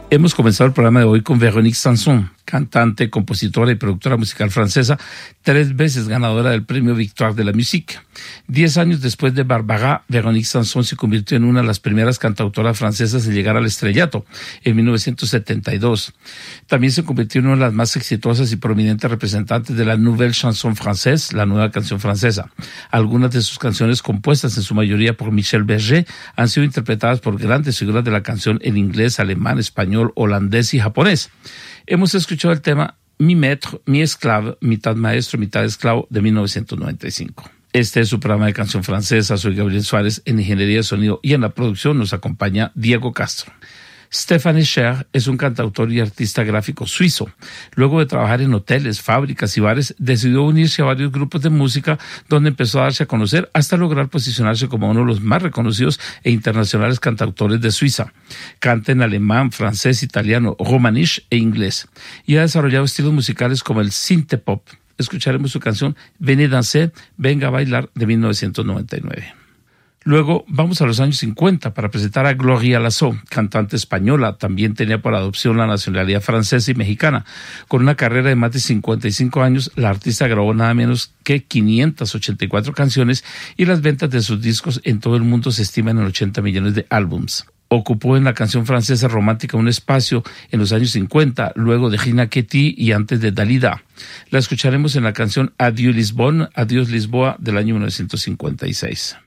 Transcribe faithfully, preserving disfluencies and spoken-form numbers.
Hemos comenzado el programa de hoy con Véronique Sanson, cantante, compositora y productora musical francesa, tres veces ganadora del premio Victoire de la Musique. Diez años después de Barbara, Véronique Sanson se convirtió en una de las primeras cantautoras francesas en llegar al estrellato, en mil novecientos setenta y dos. También se convirtió en una de las más exitosas y prominentes representantes de la Nouvelle Chanson Française, la nueva canción francesa. Algunas de sus canciones, compuestas en su mayoría por Michel Berger, han sido interpretadas por grandes figuras de la canción en inglés, alemán, español, holandés y japonés. Hemos escuchado el tema Mi Maître, Mi Esclave, mitad maestro, mitad esclavo, de mil novecientos noventa y cinco. Este es su programa de canción francesa. Soy Gabriel Suárez. En ingeniería de sonido y en la producción nos acompaña Diego Castro. Stéphane Echer es un cantautor y artista gráfico suizo. Luego de trabajar en hoteles, fábricas y bares, decidió unirse a varios grupos de música donde empezó a darse a conocer hasta lograr posicionarse como uno de los más reconocidos e internacionales cantautores de Suiza. Canta en alemán, francés, italiano, romanich e inglés. Y ha desarrollado estilos musicales como el synthpop. Escucharemos su canción Venez danser, Venga a bailar, de mil novecientos noventa y nueve. Luego vamos a los años cincuenta para presentar a Gloria Lasso, cantante española. También tenía por adopción la nacionalidad francesa y mexicana. Con una carrera de más de cincuenta y cinco años, la artista grabó nada menos que quinientas ochenta y cuatro canciones y las ventas de sus discos en todo el mundo se estiman en ochenta millones de álbums. Ocupó en la canción francesa romántica un espacio en los años cincuenta, luego de Gina Ketty y antes de Dalida. La escucharemos en la canción Adieu Lisbonne, Adiós Lisboa, del año mil novecientos cincuenta y seis.